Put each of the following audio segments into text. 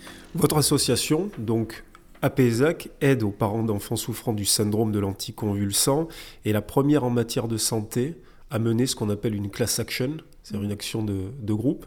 Votre association, donc APESAC, aide aux parents d'enfants souffrant du syndrome de l'anticonvulsant, est la première en matière de santé à mener ce qu'on appelle une class action, c'est-à-dire une action de groupe.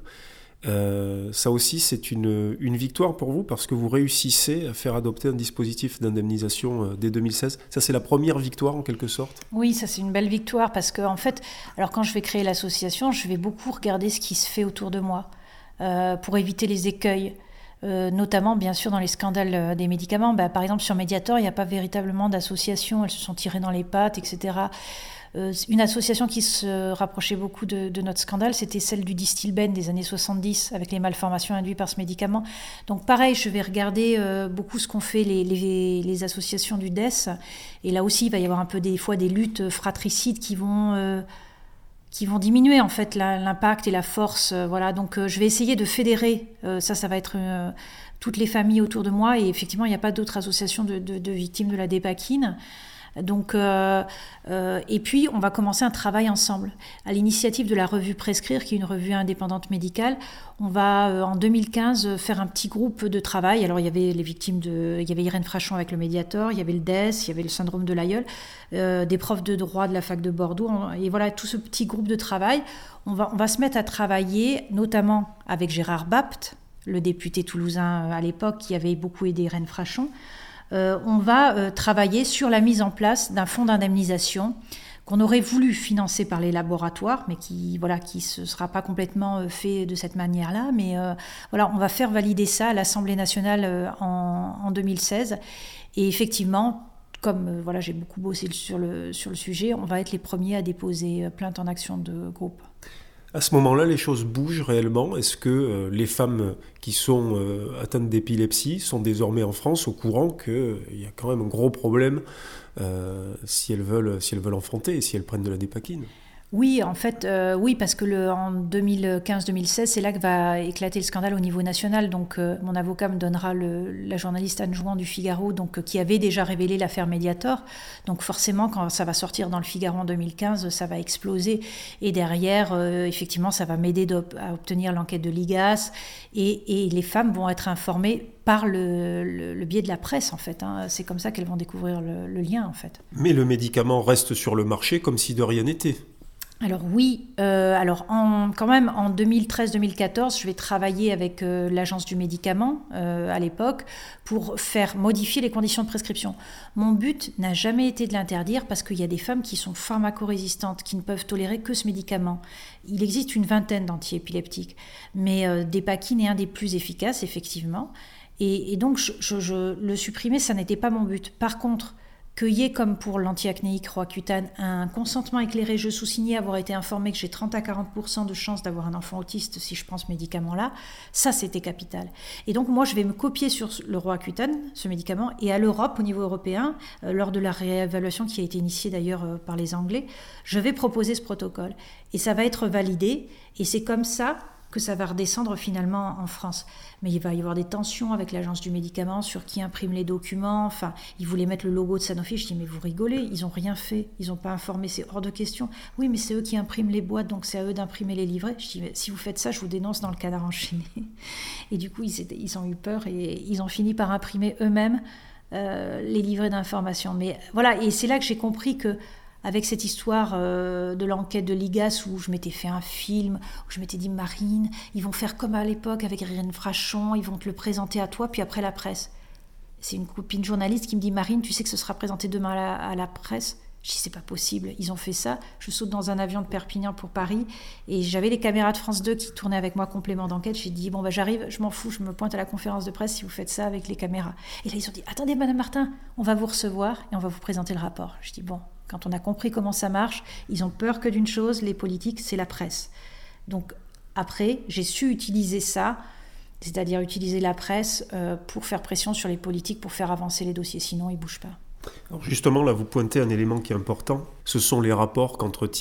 Ça aussi, c'est une victoire pour vous parce que vous réussissez à faire adopter un dispositif d'indemnisation dès 2016. Ça, c'est la première victoire en quelque sorte? Oui, ça c'est une belle victoire parce que en fait, alors quand je vais créer l'association, je vais beaucoup regarder ce qui se fait autour de moi pour éviter les écueils. Notamment bien sûr dans les scandales des médicaments. Par exemple sur Mediator, il n'y a pas véritablement d'association, elles se sont tirées dans les pattes, etc. Une association qui se rapprochait beaucoup de notre scandale, c'était celle du Distilben des années 70, avec les malformations induites par ce médicament. Donc pareil, je vais regarder beaucoup ce qu'ont fait les associations du DES, et là aussi il va y avoir un peu des fois des luttes fratricides qui vont diminuer en fait l'impact et la force. Voilà. Donc je vais essayer de fédérer, ça va être toutes les familles autour de moi, et effectivement il n'y a pas d'autres associations de victimes de la dépakine. Donc, et puis on va commencer un travail ensemble. À l'initiative de la revue Prescrire, qui est une revue indépendante médicale, on va en 2015 faire un petit groupe de travail. Alors il y avait les victimes il y avait Irène Frachon avec le Mediator, il y avait le DES, il y avait le syndrome de l'aïeul, des profs de droit de la fac de Bordeaux. Et voilà, tout ce petit groupe de travail, on va se mettre à travailler, notamment avec Gérard Bapt, le député toulousain à l'époque, qui avait beaucoup aidé Irène Frachon. On va travailler sur la mise en place d'un fonds d'indemnisation qu'on aurait voulu financer par les laboratoires, mais qui ne sera pas complètement fait de cette manière-là. Mais voilà, on va faire valider ça à l'Assemblée nationale en 2016. Et effectivement, comme j'ai beaucoup bossé sur le sujet, on va être les premiers à déposer plainte en action de groupe. À ce moment-là, les choses bougent réellement. Est-ce que les femmes qui sont atteintes d'épilepsie sont désormais en France au courant qu'il y a quand même un gros problème si elles veulent enfanter et si elles prennent de la dépakine? Oui, en fait, oui, parce que en 2015-2016, c'est là que va éclater le scandale au niveau national. Donc, mon avocat me donnera la journaliste Anne Jouan du Figaro, donc, qui avait déjà révélé l'affaire Mediator. Donc, forcément, quand ça va sortir dans le Figaro en 2015, ça va exploser. Et derrière, effectivement, ça va m'aider à obtenir l'enquête de l'IGAS. Et les femmes vont être informées par le biais de la presse, en fait. C'est comme ça qu'elles vont découvrir le lien, en fait. Mais le médicament reste sur le marché comme si de rien n'était. Alors oui, quand même en 2013-2014, je vais travailler avec l'agence du médicament à l'époque pour faire modifier les conditions de prescription. Mon but n'a jamais été de l'interdire parce qu'il y a des femmes qui sont pharmacorésistantes, qui ne peuvent tolérer que ce médicament. Il existe une vingtaine d'antiépileptiques, mais Dépakine est un des plus efficaces, effectivement. Et donc, le supprimer, ça n'était pas mon but. Par contre, qu'il y ait, comme pour l'antiacnéique Roaccutane, un consentement éclairé, je sous-signais avoir été informé que j'ai 30 à 40% de chances d'avoir un enfant autiste si je prends ce médicament-là, ça c'était capital. Et donc moi je vais me copier sur le Roaccutane, ce médicament, et à l'Europe, au niveau européen, lors de la réévaluation qui a été initiée d'ailleurs par les Anglais, je vais proposer ce protocole. Et ça va être validé, et c'est comme ça que ça va redescendre finalement en France. Mais il va y avoir des tensions avec l'agence du médicament sur qui imprime les documents. Enfin, ils voulaient mettre le logo de Sanofi. Je dis, mais vous rigolez, ils n'ont rien fait, ils n'ont pas informé, c'est hors de question. Oui, mais c'est eux qui impriment les boîtes, donc c'est à eux d'imprimer les livrets. Je dis, mais si vous faites ça, je vous dénonce dans le canard enchaîné. Et du coup, ils ont eu peur et ils ont fini par imprimer eux-mêmes les livrets d'information. Mais voilà, et c'est là que j'ai compris que avec cette histoire de l'enquête de l'IGAS où je m'étais fait un film, où je m'étais dit, Marine, ils vont faire comme à l'époque avec Irène Frachon, ils vont te le présenter à toi, puis après la presse. C'est une copine journaliste qui me dit, Marine, tu sais que ce sera présenté demain à la presse? Je dis, c'est pas possible, ils ont fait ça. Je saute dans un avion de Perpignan pour Paris, et j'avais les caméras de France 2 qui tournaient avec moi, complément d'enquête. J'ai dit, bon, j'arrive, je m'en fous, je me pointe à la conférence de presse si vous faites ça avec les caméras. Et là, ils ont dit, attendez, Madame Martin, on va vous recevoir et on va vous présenter le rapport. Je dis, bon, quand on a compris comment ça marche, ils ont peur que d'une chose, les politiques, c'est la presse. Donc après, j'ai su utiliser ça, c'est-à-dire utiliser la presse pour faire pression sur les politiques, pour faire avancer les dossiers, sinon ils ne bougent pas. Alors justement, là, vous pointez un élément qui est important, ce sont les rapports qu'entretiennent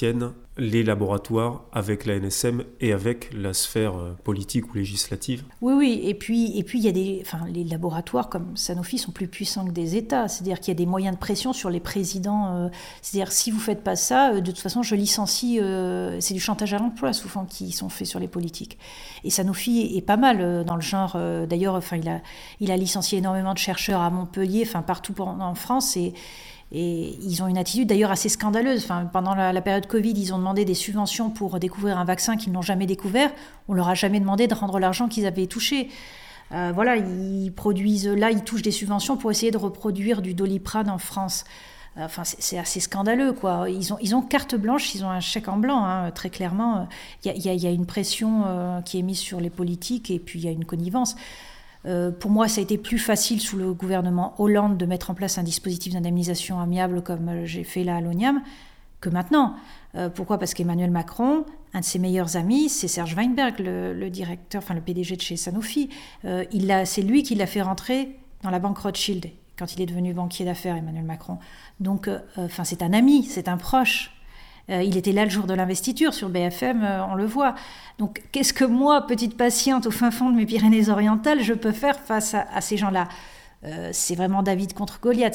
les laboratoires avec la NSM et avec la sphère politique ou législative. Oui, et puis il y a les laboratoires comme Sanofi sont plus puissants que des États, c'est-à-dire qu'il y a des moyens de pression sur les présidents, c'est-à-dire si vous faites pas ça, de toute façon je licencie, c'est du chantage à l'emploi souvent qui sont faits sur les politiques. Et Sanofi est pas mal dans le genre, d'ailleurs, il a licencié énormément de chercheurs à Montpellier, partout en France et ils ont une attitude d'ailleurs assez scandaleuse. Pendant la période Covid, ils ont demandé des subventions pour découvrir un vaccin qu'ils n'ont jamais découvert. On leur a jamais demandé de rendre l'argent qu'ils avaient touché. Ils touchent des subventions pour essayer de reproduire du Doliprane en France. C'est assez scandaleux, quoi. Ils ont carte blanche, ils ont un chèque en blanc, très clairement. Il y a une pression qui est mise sur les politiques et puis il y a une connivence. Pour moi, ça a été plus facile sous le gouvernement Hollande de mettre en place un dispositif d'indemnisation amiable comme j'ai fait là à l'ONIAM que maintenant. Pourquoi ? Parce qu'Emmanuel Macron, un de ses meilleurs amis, c'est Serge Weinberg, le directeur, le PDG de chez Sanofi. C'est lui qui l'a fait rentrer dans la banque Rothschild quand il est devenu banquier d'affaires, Emmanuel Macron. Donc, c'est un ami, c'est un proche. Il était là le jour de l'investiture sur BFM, on le voit. Donc, qu'est-ce que moi, petite patiente au fin fond de mes Pyrénées-Orientales, je peux faire face à ces gens-là ? C'est vraiment David contre Goliath.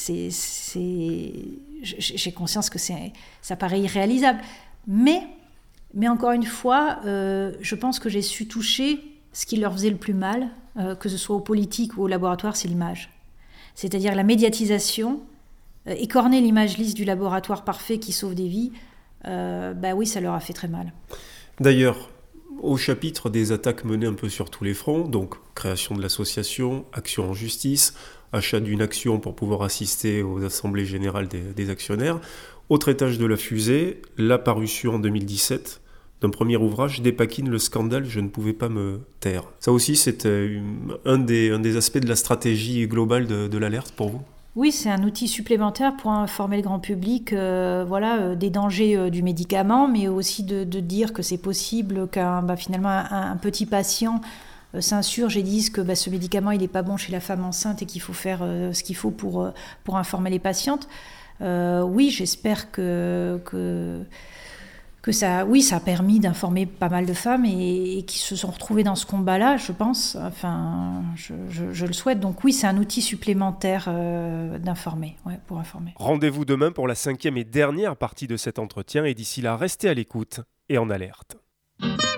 J'ai conscience que ça paraît irréalisable. Mais encore une fois, je pense que j'ai su toucher ce qui leur faisait le plus mal, que ce soit aux politiques ou au laboratoire, c'est l'image. C'est-à-dire la médiatisation, écorner l'image lisse du laboratoire parfait qui sauve des vies, oui, ça leur a fait très mal. D'ailleurs, au chapitre des attaques menées un peu sur tous les fronts, donc création de l'association, action en justice, achat d'une action pour pouvoir assister aux assemblées générales des actionnaires, autre étage de la fusée, la parution en 2017 d'un premier ouvrage, Dépakine le scandale, je ne pouvais pas me taire. Ça aussi, c'était un des aspects de la stratégie globale de l'alerte pour vous ? Oui, c'est un outil supplémentaire pour informer le grand public des dangers du médicament, mais aussi de dire que c'est possible finalement un petit patient s'insurge et dise que ce médicament il n'est pas bon chez la femme enceinte et qu'il faut faire ce qu'il faut pour informer les patientes. Oui, j'espère que ça a permis d'informer pas mal de femmes et qui se sont retrouvées dans ce combat-là, je pense. Je le souhaite. Donc oui, c'est un outil supplémentaire pour informer. Rendez-vous demain pour la 5e et dernière partie de cet entretien et d'ici là, restez à l'écoute et en alerte.